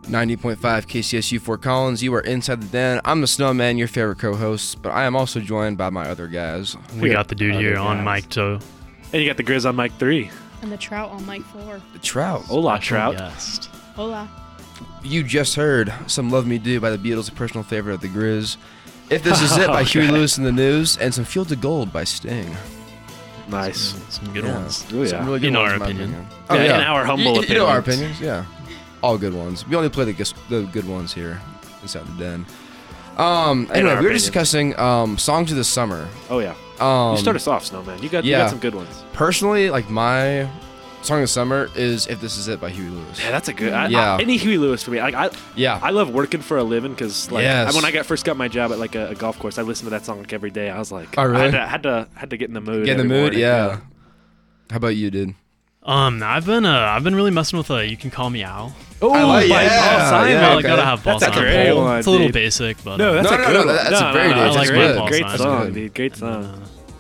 90.5 KCSU Fort Collins. You are inside the den. I'm the Snowman, your favorite co-host, but I am also joined by my other guys. We got the dude here on mic 2. And you got the Grizz on mic 3. And the Trout on mic 4. The Trout. Hola, Trout. Guest. Hola. You just heard Some Love Me Do by the Beatles, a personal favorite of the Grizz. If This Is It by Huey Lewis in the News, and some Fields of Gold by Sting. Nice. Some good ones. Oh, yeah. Some really good In ones, our in my opinion. Oh, In our humble You know our opinions. opinions, yeah. All good ones. We only play the good ones here inside the den. Anyway, we were opinions. discussing songs of the summer. Oh, yeah. You start us off, Snowman. You got some good ones. Personally, like my song of the summer is "If This Is It" by Huey Lewis. Yeah, that's a good. Yeah. Any Huey Lewis for me. Like Yeah. I love working for a living because Yes. when I first got my job at like a golf course, I listened to that song like every day. I was like, Oh, really? I had to get in the mood. Get in the every mood, morning. yeah. How about you, dude? I've been really messing with You Can Call Me Al. Oh, I like- by yeah, Paul Simon. yeah, I okay. gotta have Paul That's a Simon. great one, It's a little dude. basic, but No, that's No, a no, good no, one. that's a very no, good- that's that's a great. great, great Paul song, Simon. dude. Great song.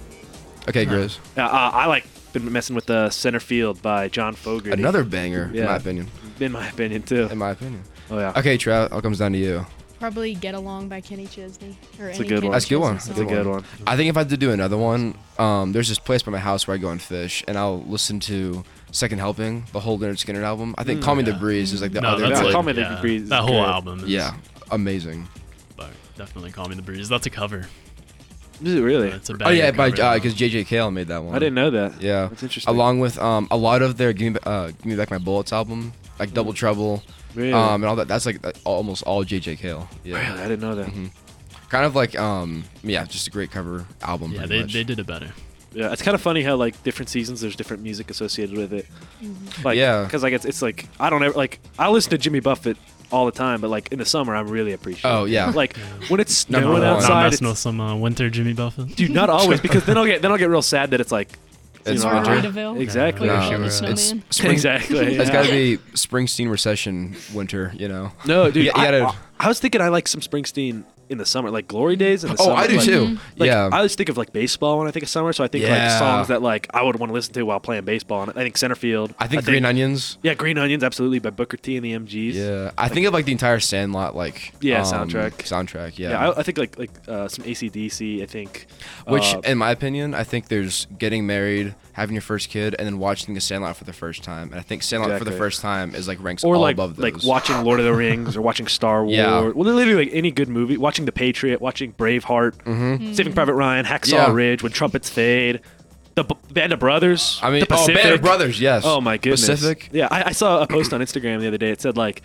Okay, Grizz. I like been messing with Center Field by John Fogerty. Another banger, in Yeah. my opinion. in my opinion too. In my opinion. Oh yeah. Okay, Trout, all comes down to you. Probably Get Along by Kenny Chesney. That's a good one. That's a good one. That's a good one. I think if I had to do another one, there's this place by my house where I go and fish, and I'll listen to Second Helping, the whole Leonard Skinner album. I think Call Me the yeah. Breeze is like the no, other. that's Yeah, like, Call Me the yeah, Breeze is that whole good. album is Yeah, amazing. but definitely Call Me the Breeze. That's a cover. Is it really? It's a Oh yeah, banger cover. because J.J. Cale made that one. I didn't know that. Yeah, That's interesting. along with a lot of their Give Me Back My Bullets album, like Double Trouble, Really? and all that. That's like almost all J.J. Cale. Yeah, Really? I didn't know that. kind of like yeah, just a great cover album. Yeah, pretty much. they did it better. Yeah, it's kind of funny how like different seasons there's different music associated with it. Like, Yeah. because like it's like I don't ever like I listen to Jimmy Buffett all the time, but like in the summer I'm really appreciative. Oh, yeah. Like when it's Number snowing one. Not outside, messing it's, with some winter Jimmy Buffett. dude, not always because then I'll get real sad that it's like It's you know, winter. Margaritaville. Exactly. Yeah, No, sure. it's Snowman. spring, Exactly. It's yeah. got to be Springsteen recession winter, you know. No, dude. You gotta- I was thinking I like some Springsteen in the summer, like Glory Days in the Oh, summer. I do like, too. Like, Yeah. I always think of like baseball when I think of summer, so I think like Yeah. songs that like I would want to listen to while playing baseball. And I think Center Field. I think Green Onions. Yeah, Green Onions, absolutely, by Booker T and the MGs. Yeah, I think of like the entire Sandlot like Soundtrack. Soundtrack, yeah. Yeah, I think like some AC/DC. I think, Which, uh, in my opinion, I think there's getting married, having your first kid, and then watching the Sandlot for the first time. And I think Sandlot for the Exactly. first time is like ranks or all like above those. like watching Lord of the Rings or watching Star Wars. Yeah. Well, literally like any good movie. Watching The Patriot, watching Braveheart, Saving Private Ryan, Hacksaw Yeah. Ridge, When Trumpets Fade, the Band of Brothers. I mean, the Pacific. Band of Brothers, yes. Oh my goodness. Pacific. Yeah, I saw a post on Instagram the other day. It said like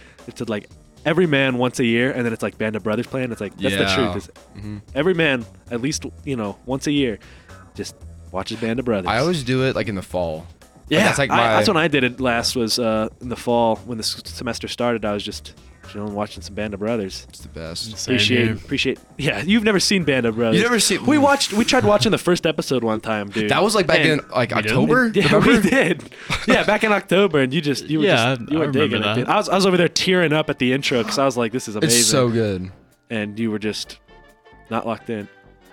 every man once a year, and then it's like Band of Brothers playing. It's like that's Yeah. the truth. Every man at least once a year, just watches Band of Brothers. I always do it like in the fall. yeah. that's like that's my- when I did it last. Was in the fall when the semester started. I was just chilling watching some Band of Brothers. It's the best. Same here. Appreciate. Yeah, you've never seen Band of Brothers. You never seen- We tried watching the first episode one time, dude. That was like back And- in like We did? October. Yeah, November? we did. Yeah, back in October, and you were Yeah, just, you I were digging remember it. that. Dude. I was over there tearing up at the intro because I was like, "This is amazing," It's so good. and you were just not locked in.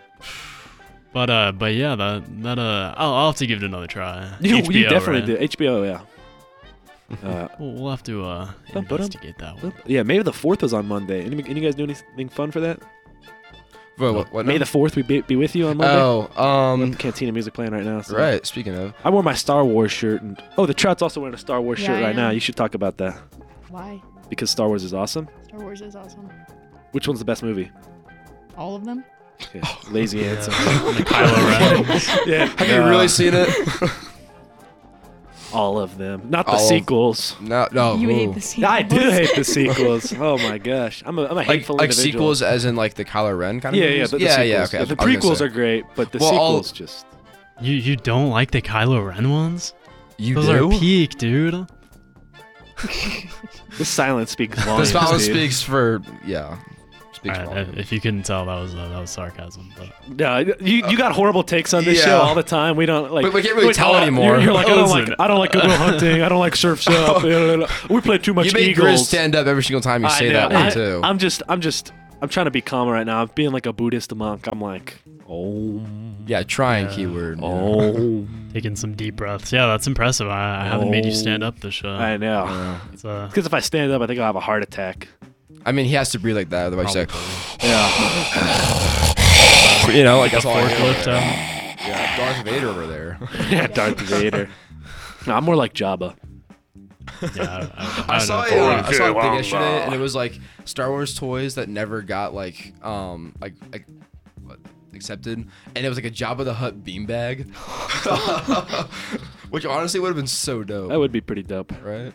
But yeah, I'll have to give it another try. You HBO, definitely right? did. HBO, yeah. We'll have to investigate that one. Yeah, May the 4th was on Monday. Any guys do anything fun for that? What May now? the 4th, we be with you on Monday. Oh, Cantina music playing right now. So. right. Speaking of, I wore my Star Wars shirt, and the Trout's also wearing a Star Wars Yeah, shirt I right now. am. You should talk about that Why? because Star Wars is awesome. Star Wars is awesome. Which one's the best movie? All of them? Okay. Lazy answer. The Kylo Ren. Yeah. have you really seen it? All of them, not the All of- sequels. No. You ooh. hate the sequels. I do hate the sequels. Oh my gosh, I'm a hateful like individual. sequels as in like the Kylo Ren kind of Yeah, movies? the yeah, sequels. yeah. Okay, The I was gonna prequels say. are great, but the Well, sequels just. You don't like the Kylo Ren ones? You Those do? are peak, dude. The silence speaks The volumes. silence dude. speaks for speaks Alright, volumes. if you couldn't tell, that was sarcasm. But Yeah, you got horrible takes on this Yeah. show all the time. We don't like. But we can't really tell anymore. You're like, Listen. I don't like Goodwill Hunting. I don't like Surf's Up. We play too much You make Eagles. Grizz stand up every single time you I say know. that one too. I'm trying to be calmer right now. I'm being like a Buddhist monk. I'm like, Yeah, trying Yeah. keyword. Taking some deep breaths. Yeah, that's impressive. I haven't made you stand up this show. I know. Yeah. It's, Because if I stand up, I think I'll have a heart attack. I mean, he has to breathe like that, otherwise he's probably. Yeah. like, you know, like that's all I hear over Forklift. there. Yeah, Darth Vader over there. Yeah, Darth Vader. No, I'm more like Jabba. Yeah, I saw don't a, know. I saw a thing yesterday, and it was like Star Wars toys that never got like what, accepted, and it was like a Jabba the Hutt beanbag, which honestly would have been so dope. That would be pretty dope. Right?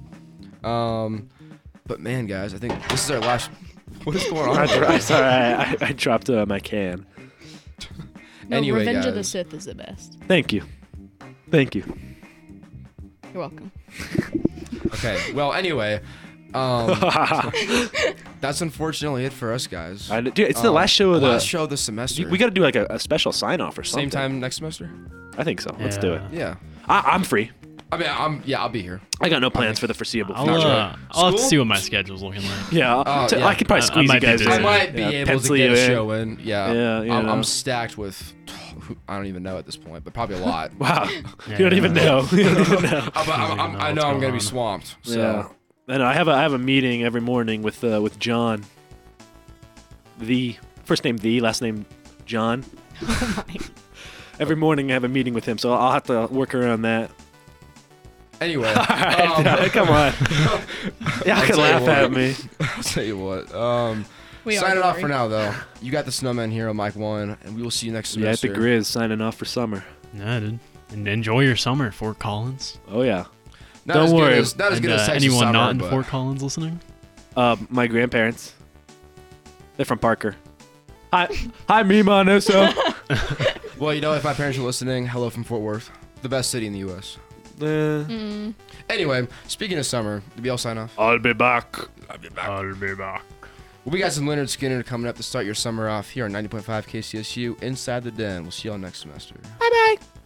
But man, guys, I think this is our last. What is going on? Sorry, I dropped my can. No, Anyway, Revenge of the guys. Sith is the best. Thank you. Thank you. You're welcome. Okay. Well, anyway, that's unfortunately it for us, guys. Dude, it's the last show of the. last show of the semester. We got to do like a special sign off or something. same time next semester. I think so. Let's do it. Yeah. Yeah. I'm free. I mean, I'll be here. I got no plans for the foreseeable I'll, future. I'll have to School? see what my schedule's looking like. Yeah, yeah. I could probably I squeeze you might be guys busy. in. I might be Yeah, able to pencil get you a in. show in. Yeah. Yeah, you know. I'm stacked with. I don't even know at this point, but probably a lot. Wow, Yeah. you don't even know. You don't even know. I know I'm gonna be swamped. So Yeah, and I have a meeting every morning with John. The first name last name John. Oh my. Every morning I have a meeting with him, so I'll have to work around that. anyway, All right, come on. Yeah, I'll can tell you laugh what. at me. I'll tell you what. We are, Sign it don't off worry. for now, though. You got the Snowman Hero, Mike 1, and we will see you next Yeah, at semester. the Grizz signing off for summer. Yeah, dude. And enjoy your summer, Fort Collins. Oh yeah. Not Don't as good worry. as- not as And, good as Texas anyone summer, not in but- Fort Collins listening? My grandparents. They're from Parker. Hi, Mima Nusso. Well, you know, if my parents are listening, hello from Fort Worth, the best city in the U.S. Mm. Anyway, speaking of summer, did we all sign off? I'll be back. I'll be back. Well, we got some Leonard Skinner coming up to start your summer off here on 90.5 KCSU Inside the Den. We'll see y'all next semester. Bye bye.